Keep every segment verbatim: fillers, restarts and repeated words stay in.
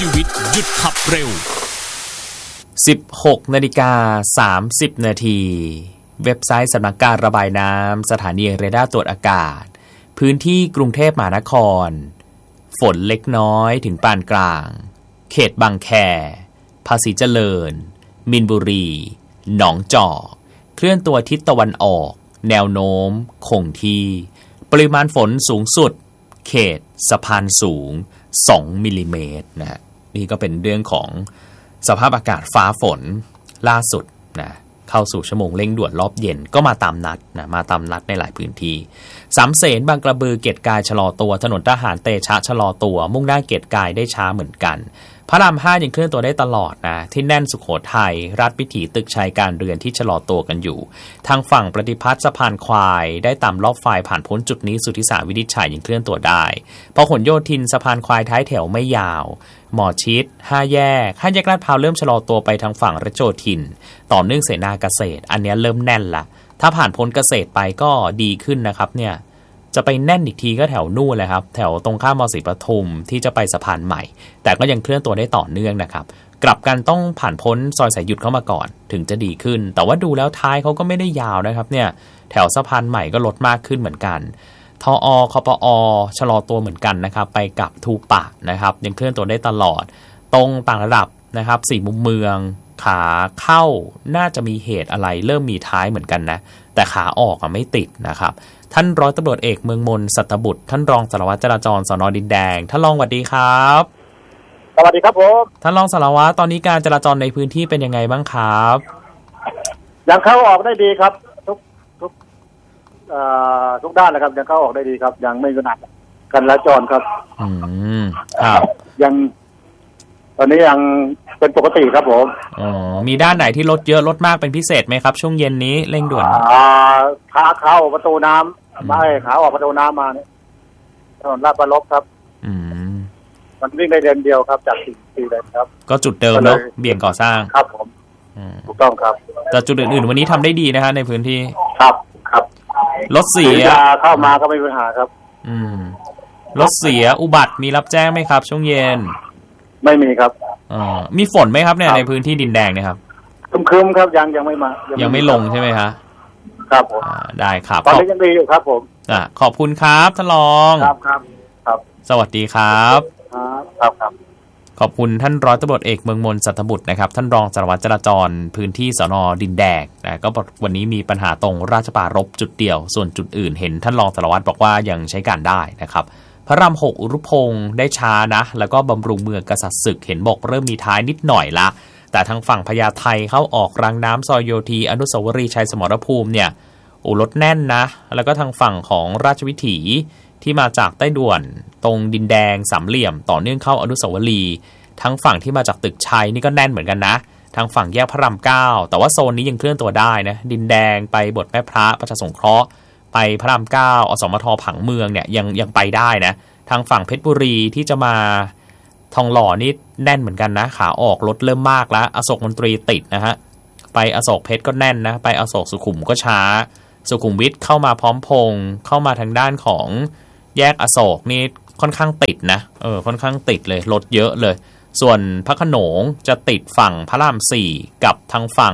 ชีวิตหยุดขับเร็วสิบหกนาฬิกาสามสิบนาทีเว็บไซต์สำนักการระบายน้ำสถานีเรดาร์ตรวจอากาศพื้นที่กรุงเทพมหานครฝนเล็กน้อยถึงปานกลางเขตบางแคภาษีเจริญมินบุรีหนองจอกเคลื่อนตัวทิศตะวันออกแนวโน้มคงที่ปริมาณฝนสูงสุดเขตสะพานสูงสองมิลลิเมตรนะฮะนี่ก็เป็นเรื่องของสภาพอากาศฟ้าฝนล่าสุดนะเข้าสู่ชั่วโมงเร่งด่วนรอบเย็นก็มาตามนัดนะมาตามนัดในหลายพื้นที่สามเสนบางกระบือเกียรติกายชะลอตัวถนนทหารเตชะชะลอตัวมุ่งหน้าเกียรติกายได้ช้าเหมือนกันพระรามห้ายังเคลื่อนตัวได้ตลอดนะที่แน่นสุโขทัยรัฐวิถีตึกชัยการเรือนที่ชะลอตัวกันอยู่ทางฝั่งปฏิพัฒน์สะพานควายได้ตามรอบไฟผ่านพ้นจุดนี้สุทธิสารวินิจฉัยยังเคลื่อนตัวได้พอหนโยธินสะพานควายท้ายแถวไม่ยาวหมอชิดห้าแยกห้าแยกลาดพร้าวเริ่มชะลอตัวไปทางฝั่งระโจทินต่อเนื่องเสนาเกษตรอันนี้เริ่มแน่นละถ้าผ่านพ้นเกษตรไปก็ดีขึ้นนะครับเนี่ยจะไปแน่นอีกทีก็แถวนู่นเลยครับแถวตรงข้ามมอศรีปทุมที่จะไปสะพานใหม่แต่ก็ยังเคลื่อนตัวได้ต่อเนื่องนะครับกลับกันต้องผ่านพ้นซอยสายหยุดเข้ามาก่อนถึงจะดีขึ้นแต่ว่าดูแล้วท้ายเขาก็ไม่ได้ยาวนะครับเนี่ยแถวสะพานใหม่ก็ลดมากขึ้นเหมือนกันทอคปอชะลอตัวเหมือนกันนะครับไปกับทูปะนะครับยังเคลื่อนตัวได้ตลอดตรงต่างระดับนะครับสี่มุมเมืองขาเข้าน่าจะมีเหตุอะไรเริ่มมีท้ายเหมือนกันนะแต่ขาออกไม่ติดนะครับท่านร้อยตำรวจเอกเมืองมนสัตบุตรท่านรองสารวัตรจราจรสน.ดินแดงท่านรองสวัสดีครับสวัสดีครับผมท่านรองสารวัตรตอนนี้การจราจรในพื้นที่เป็นยังไงบ้างครับยังเข้าออกได้ดีครับทุกทุกเอ่อทุกด้านนะครับยังเข้าออกได้ดีครับยังไม่มีปัญหาการจราจรครับอืมครับยังตอนนี้ยังเป็นปกติครับผมอ๋อมีด้านไหนที่รถเยอะรถมากเป็นพิเศษไหมครับช่วงเย็นนี้เร่งด่วนอ่าขาเข้าประตูน้ำไม่ขาออกประตูน้ำมาเนี่ยถนนลาดประลบครับอืมมันวิ่งได้เลนเดียวครับจากสี่สี่เลนครับก็จุดเดิมเนาะเบี่ยงก่อสร้างครับผมถูกต้องครับแต่จุดอื่นๆวันนี้ทำได้ดีนะฮะในพื้นที่ครับครับรถเสียเข้ามาก็ไม่มีปัญหาครับอืมรถเสียอุบัติมีรับแจ้งไหมครับช่วงเย็นไม่มีครับอ๋อมีฝนไหมครับเนี่ยในพื้นที่ดินแดงเนี่ยครับครึ้มๆครับยังยังไม่มายังไม่ลงใช่ไหมฮะครับผมได้ครับตอนนี้ยังดีอยู่ครับผมอ่าขอบคุณครับท่านรองครับครับครับสวัสดีครับครับครับขอบคุณท่านร้อยตำรวจเอกเมืองมนสัตบุตรนะครับท่านรองสารวัตรจราจรพื้นที่สน.ดินแดงนะก็วันนี้มีปัญหาตรงราชปรารภจุดเดียวส่วนจุดอื่นเห็นท่านรองสารวัตรบอกว่ายังใช้การได้นะครับพระรามหกอุรุพงศ์ได้ช้านะแล้วก็บำรุงเมืองกษัตริย์ศึกเห็นบอกเริ่มมีท้ายนิดหน่อยละแต่ทางฝั่งพญาไทเข้าออกรางน้ำซอยโยธีอนุสาวรีย์ชัยสมรภูมิเนี่ยโอ้รถแน่นนะแล้วก็ทางฝั่งของราชวิถีที่มาจากใต้ด่วนตรงดินแดงสามเหลี่ยมต่อเนื่องเข้าอนุสาวรีย์ทั้งฝั่งที่มาจากตึกชัยนี่ก็แน่นเหมือนกันนะทางฝั่งแยกพระรามเก้าแต่ว่าโซนนี้ยังเคลื่อนตัวได้นะดินแดงไปบทแม่พระประชาสงเคราะห์ไปพระรามเก้าอสมทผังเมืองเนี่ยยังยังไปได้นะทางฝั่งเพชรบุรีที่จะมาทองหล่อนี่แน่นเหมือนกันนะขาออกรถเริ่มมากแล้วอโศกมนตรีติดนะฮะไปอโศกเพชรก็แน่นนะไปอโศกสุขุมก็ช้าสุขุมวิทเข้ามาพร้อมพงษ์เข้ามาทางด้านของแยกอโศกนี่ค่อนข้างติดนะเออค่อนข้างติดเลยรถเยอะเลยส่วนพระโขนงจะติดฝั่งพระรามสี่กับทางฝั่ง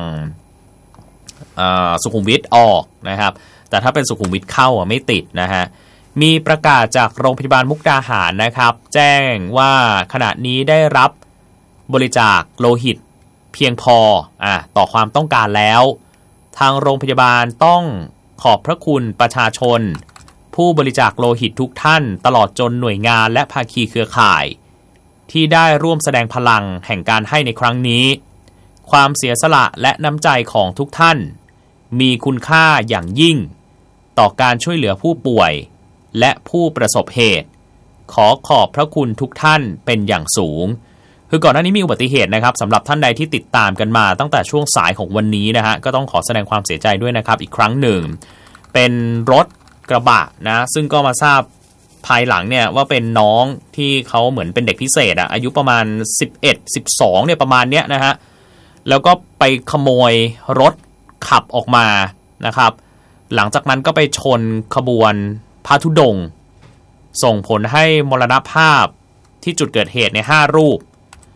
สุขุมวิทออกนะครับแต่ถ้าเป็นสุขุมวิทเข้าอ่ะไม่ติดนะฮะมีประกาศจากโรงพยาบาลมุกดาหารนะครับแจ้งว่าขณะนี้ได้รับบริจาคโลหิตเพียงพออ่ะต่อความต้องการแล้วทางโรงพยาบาลต้องขอบพระคุณประชาชนผู้บริจาคโลหิตทุกท่านตลอดจนหน่วยงานและภาคีเครือข่ายที่ได้ร่วมแสดงพลังแห่งการให้ในครั้งนี้ความเสียสละและน้ำใจของทุกท่านมีคุณค่าอย่างยิ่งต่อการช่วยเหลือผู้ป่วยและผู้ประสบเหตุขอขอบพระคุณทุกท่านเป็นอย่างสูงคือก่อนหน้านี้มีอุบัติเหตุนะครับสำหรับท่านใดที่ติดตามกันมาตั้งแต่ช่วงสายของวันนี้นะฮะก็ต้องขอแสดงความเสียใจด้วยนะครับอีกครั้งหนึ่งเป็นรถกระบะนะซึ่งก็มาทราบภายหลังเนี่ยว่าเป็นน้องที่เขาเหมือนเป็นเด็กพิเศษอะอายุประมาณสิบเอ็ด สิบสองเนี่ยประมาณเนี้ยนะฮะแล้วก็ไปขโมยรถขับออกมานะครับหลังจากนั้นก็ไปชนขบวนพระธุดงค์ส่งผลให้มรณภาพที่จุดเกิดเหตุในห้ารูป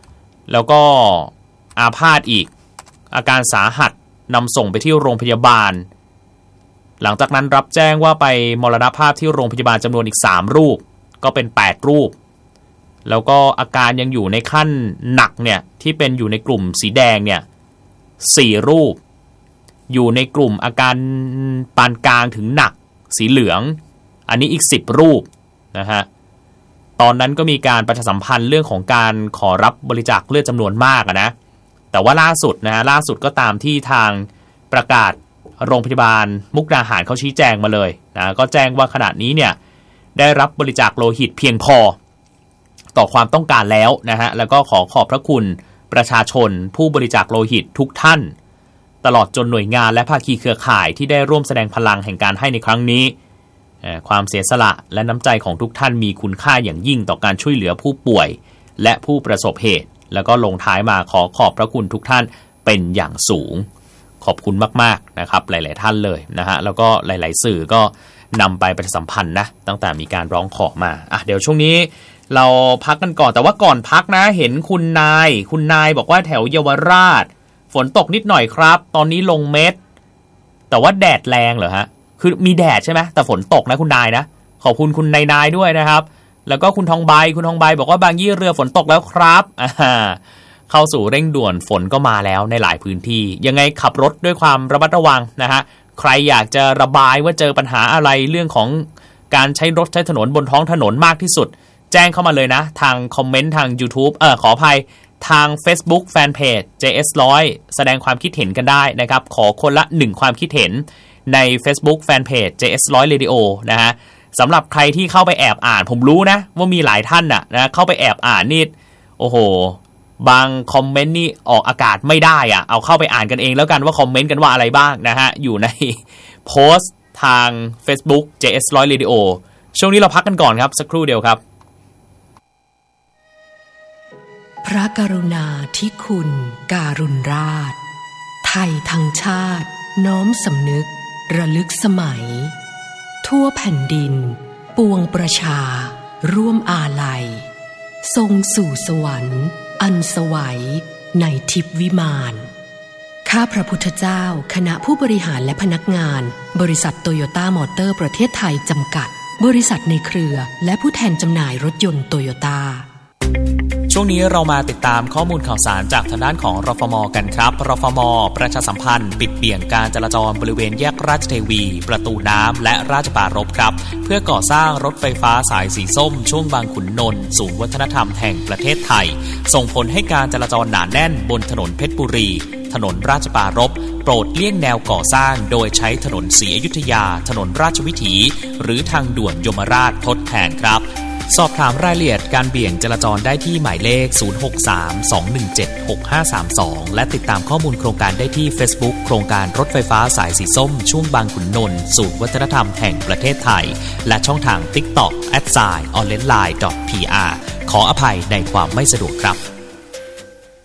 แล้วก็อาพาธอีกอาการสาหัสนำส่งไปที่โรงพยาบาลหลังจากนั้นรับแจ้งว่าไปมรณภาพที่โรงพยาบาลจำนวนอีกสามรูปก็เป็นแปดรูปแล้วก็อาการยังอยู่ในขั้นหนักเนี่ยที่เป็นอยู่ในกลุ่มสีแดงเนี่ยสี่รูปอยู่ในกลุ่มอาการปานกลางถึงหนักสีเหลืองอันนี้อีกสิบรูปนะฮะตอนนั้นก็มีการประชาสัมพันธ์เรื่องของการขอรับบริจาคเลือดจำนวนมากนะแต่ว่าล่าสุดนะฮะล่าสุดก็ตามที่ทางประกาศโรงพยาบาลมุกดาหารเขาชี้แจงมาเลยนะก็แจ้งว่าขณะนี้เนี่ยได้รับบริจาคโลหิตเพียงพอต่อความต้องการแล้วนะฮะแล้วก็ขอขอบพระคุณประชาชนผู้บริจาคโลหิตทุกท่านตลอดจนหน่วยงานและภาคีเครือข่ายที่ได้ร่วมแสดงพลังแห่งการให้ในครั้งนี้ความเสียสละและน้ำใจของทุกท่านมีคุณค่าอย่างยิ่งต่อการช่วยเหลือผู้ป่วยและผู้ประสบเหตุแล้วก็ลงท้ายมาขอขอบพระคุณทุกท่านเป็นอย่างสูงขอบคุณมากๆนะครับหลายๆท่านเลยนะฮะแล้วก็หลายๆสื่อก็นำไปประชาสัมพันธ์นะตั้งแต่มีการร้องขอมาอ่ะเดี๋ยวช่วงนี้เราพักกันก่อนแต่ว่าก่อนพักนะเห็นคุณนายคุณนายบอกว่าแถวเยาวราชฝนตกนิดหน่อยครับตอนนี้ลงเม็ดแต่ว่าแดดแรงเหรอฮะคือมีแดดใช่ไหมแต่ฝนตกนะคุณนายนะขอบคุณคุณนายนายด้วยนะครับแล้วก็คุณทองใบคุณทองใบบอกว่าบางยี่เรือฝนตกแล้วครับอ่าเข้าสู่เร่งด่วนฝนก็มาแล้วในหลายพื้นที่ยังไงขับรถด้วยความระมัดระวังนะฮะใครอยากจะระบายว่าเจอปัญหาอะไรเรื่องของการใช้รถใช้ถนนบนท้องถนนมากที่สุดแจ้งเข้ามาเลยนะทางคอมเมนต์ทาง YouTube เออขออภัยทาง Facebook Fanpage เจ เอส หนึ่งร้อยแสดงความคิดเห็นกันได้นะครับขอคนละหนึ่งความคิดเห็นใน Facebook Fanpage เจ เอส หนึ่งร้อย Radio นะฮะสำหรับใครที่เข้าไปแอบอ่านผมรู้นะว่ามีหลายท่านน่ะนะเข้าไปแอบอ่านนี่โอ้โหบางคอมเมนต์นี่ออกอากาศไม่ได้อ่ะเอาเข้าไปอ่านกันเองแล้วกันว่าคอมเมนต์กันว่าอะไรบ้างนะฮะอยู่ในโพสต์ทาง Facebook เจ เอส หนึ่งร้อย Radio ช่วงนี้เราพักกันก่อนครับสักครู่เดียวครับพระกรุณาธิคุณการุณราชไทยทั้งชาติน้อมสำนึกระลึกสมัยทั่วแผ่นดินปวงประชาร่วมอาลัยทรงสู่สวรรค์อันสวัยในทิพย์วิมานข้าพระพุทธเจ้าคณะผู้บริหารและพนักงานบริษัทโตโยต้ามอเตอร์ประเทศไทยจำกัดบริษัทในเครือและผู้แทนจำหน่ายรถยนต์โตโยต้าช่วงนี้เรามาติดตามข้อมูลข่าวสารจากทางด้านของรฟม.กันครับรฟม.ประชาสัมพันธ์ปิดเบี่ยงการจราจรบริเวณแยกราชเทวีประตูน้ำและราชปรารภครับเพื่อก่อสร้างรถไฟฟ้าสายสีส้มช่วงบางขุนนนท์ศูนย์วัฒนธรรมแห่งประเทศไทยส่งผลให้การจราจรหนาแน่นบนถนนเพชรบุรีถนนราชปรารภโปรดเลี่ยงแนวก่อสร้างโดยใช้ถนนศรีอยุธยาถนนราชวิถีหรือทางด่วนยมราชทดแทนครับสอบถามรายละเอียดการเบี่ยงจราจรได้ที่หมายเลขศูนย์ หก สาม สอง หนึ่ง เจ็ด หก ห้า สาม สองและติดตามข้อมูลโครงการได้ที่ Facebook โครงการรถไฟฟ้าสายสีส้มช่วงบางขุนนนท์ศูนย์วัฒนธรรมแห่งประเทศไทยและช่องทาง TikTok แอท ไซน์ ออนไลน์ ดอท พี อาร์ ขออภัยในความไม่สะดวกครับ